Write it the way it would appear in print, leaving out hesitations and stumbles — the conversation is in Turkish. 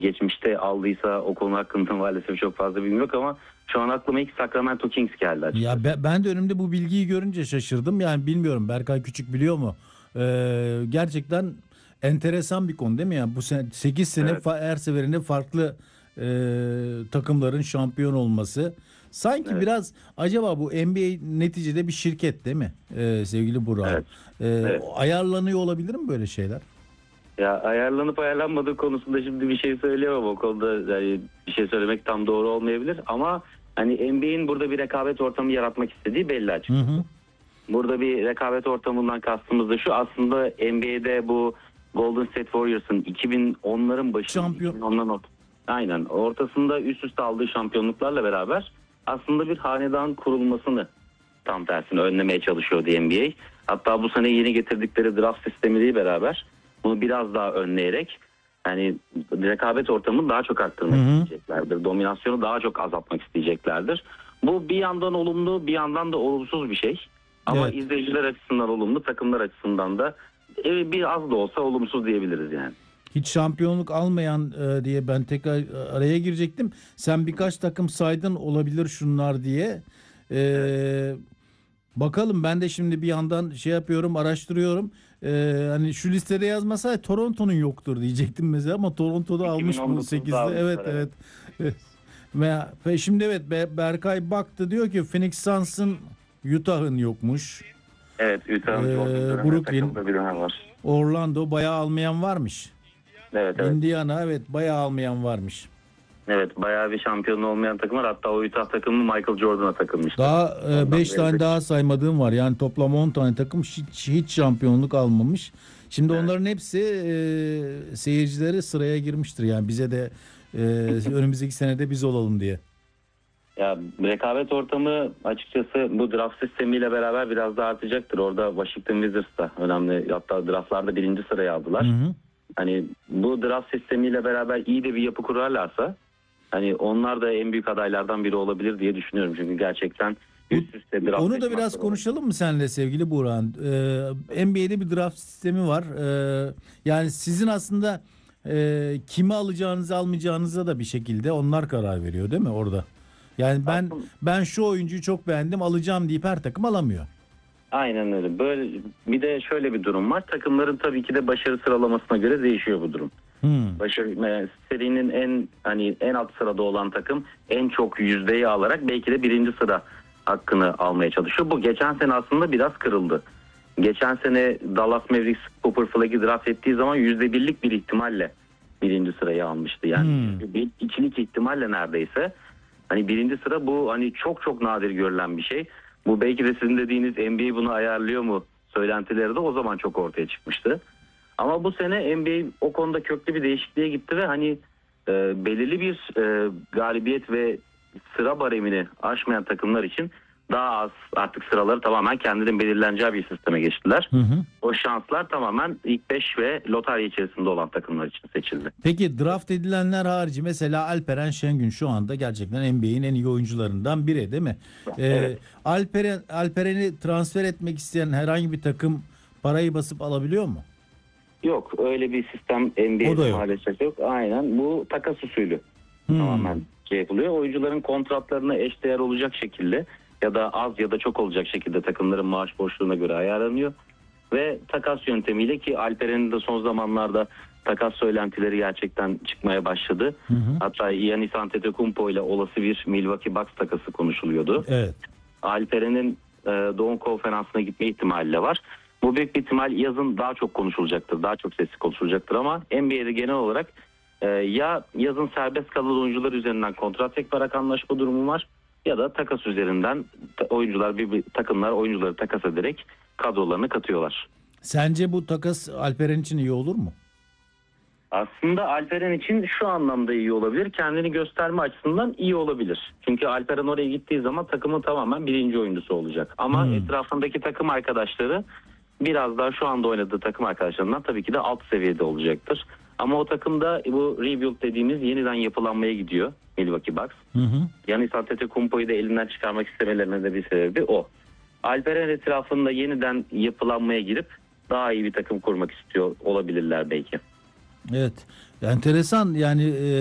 geçmişte aldıysa o konu hakkında maalesef çok fazla bilgim yok ama şu an aklıma ilk Sacramento Kings geldi açıkçası. Ya ben de önümde bu bilgiyi görünce şaşırdım. Yani bilmiyorum, Berkay Küçük biliyor mu? Gerçekten enteresan bir konu değil mi? Yani bu sene 8 sene Evet. her seferinde farklı takımların şampiyon olması. Sanki Evet. biraz acaba bu NBA neticede bir şirket değil mi? Sevgili Burak. Evet. Evet. Ayarlanıyor olabilir mi böyle şeyler? Ya ayarlanıp ayarlanmadığı konusunda şimdi bir şey söyleyemem, o konuda yani bir şey söylemek tam doğru olmayabilir ama hani NBA'in burada bir rekabet ortamı yaratmak istediği belli Hı açıkçası. hı. Burada bir rekabet ortamından kastımız da şu: aslında NBA'de bu Golden State Warriors'ın 2010'ların başı, Şampiyon. 2010'ların aynen ortasında üst üste aldığı şampiyonluklarla beraber aslında bir hanedan kurulmasını tam tersine önlemeye çalışıyordu NBA. Hatta bu sene yeni getirdikleri draft sistemiyle beraber bunu biraz daha önleyerek yani rekabet ortamını daha çok arttırmak isteyeceklerdir. Dominasyonu daha çok azaltmak isteyeceklerdir. Bu bir yandan olumlu, bir yandan da olumsuz bir şey. Ama Evet. izleyiciler açısından olumlu, takımlar açısından da bir az da olsa olumsuz diyebiliriz yani. Hiç şampiyonluk almayan diye ben tekrar araya girecektim. Sen birkaç takım saydın olabilir şunlar diye. Bakalım, ben de şimdi bir yandan şey yapıyorum, araştırıyorum. Hani şu listede yazmasaydı Toronto'nun yoktur diyecektim mesela, ama Toronto'da almış bu 2019'da 8'de. Evet, almışlar, evet. Ve şimdi evet, Berkay baktı, diyor ki Phoenix Suns'ın, Utah'ın yokmuş. Evet, Utah'ın Jordan dönemine Brooklyn, takıldığı bir dönem var. Orlando bayağı almayan varmış. Evet, evet. Indiana, evet, bayağı almayan varmış. Evet, bayağı bir şampiyon olmayan takım var. Hatta o Utah takımı Michael Jordan'a takılmıştı. Daha Ondan 5 beri tane de- daha saymadığım var. Yani toplam 10 tane takım hiç şampiyonluk almamış. Şimdi Evet. onların hepsi seyircileri sıraya girmiştir. Yani bize de önümüzdeki senede biz olalım diye. Ya rekabet ortamı açıkçası bu draft sistemiyle beraber biraz daha artacaktır. Orada Washington Wizards da önemli. Hatta draftlarda 1. sırayı Hı aldılar. hı. Hani bu draft sistemiyle beraber iyi de bir yapı kurarlarsa hani onlar da en büyük adaylardan biri olabilir diye düşünüyorum. Çünkü gerçekten üst üste draft Onu da seçim biraz hakları var. konuşalım mı seninle sevgili Burhan? NBA'de bir draft sistemi var. Yani sizin aslında kimi alacağınızı almayacağınıza da bir şekilde onlar karar veriyor değil mi orada? Yani Aslında ben şu oyuncuyu çok beğendim, alacağım deyip her takım alamıyor. aynen öyle. Böyle bir de şöyle bir durum var. Takımların tabii ki de başarı sıralamasına göre değişiyor bu durum. Hmm. Serinin en alt sırada olan takım en çok yüzdeyi alarak belki de 1. sıra hakkını almaya çalışıyor. Bu geçen sene aslında biraz kırıldı. Geçen sene Dallas Mavericks Cooper Flagg'i draft ettiği zaman %1'lik bir ihtimalle 1. sırayı almıştı. Yani bir ikilik ihtimalle neredeyse. Hani 1. sıra bu hani çok çok nadir görülen bir şey. Bu belki de sizin dediğiniz NBA bunu ayarlıyor mu söylentileri de o zaman çok ortaya çıkmıştı. Ama bu sene NBA o konuda köklü bir değişikliğe gitti ve hani belirli bir galibiyet ve sıra baremini aşmayan takımlar için daha az artık sıraları tamamen kendinin belirleneceği bir sisteme geçtiler. Hı hı. O şanslar tamamen ilk 5 ve lotarya içerisinde olan takımlar için seçildi. Peki draft edilenler harici mesela Alperen Şengün şu anda gerçekten NBA'in en iyi oyuncularından biri değil mi? Evet. Alperen'i transfer etmek isteyen herhangi bir takım parayı basıp alabiliyor mu? Yok, öyle bir sistem O da NBA'de yok. maalesef yok. Aynen, bu takas usulü tamamen yapılıyor. Oyuncuların kontratlarına eşdeğer olacak şekilde ya da az ya da çok olacak şekilde takımların maaş boşluğuna göre ayarlanıyor. Ve takas yöntemiyle, ki Alperen'in de son zamanlarda takas söylentileri gerçekten çıkmaya başladı. Hatta Giannis Antetokounmpo ile olası bir Milwaukee Bucks takası konuşuluyordu. Evet. Alperen'in Doğu Konferansı'na gitme ihtimali de var. Bu büyük bir ihtimal yazın daha çok konuşulacaktır. Daha çok sesli konuşulacaktır ama NBA'de genel olarak ya yazın serbest kalan oyuncular üzerinden kontrat tek parak anlaşma durumu var ya da takas üzerinden takımlar oyuncuları takas ederek kadrolarına katıyorlar. Sence bu takas Alperen için iyi olur mu? Aslında Alperen için şu anlamda iyi olabilir. Kendini gösterme açısından iyi olabilir. Çünkü Alperen oraya gittiği zaman takımın tamamen birinci oyuncusu olacak. Ama etrafındaki takım arkadaşları biraz daha şu anda oynadığı takım arkadaşlarından tabii ki de alt seviyede olacaktır. Ama o takımda bu rebuild dediğimiz yeniden yapılanmaya gidiyor Milwaukee Bucks. Giannis Antetokounmpo'yu da elinden çıkarmak istemelerinin de bir sebebi o. Alperen etrafında yeniden yapılanmaya girip daha iyi bir takım kurmak istiyor olabilirler belki. Evet. Enteresan yani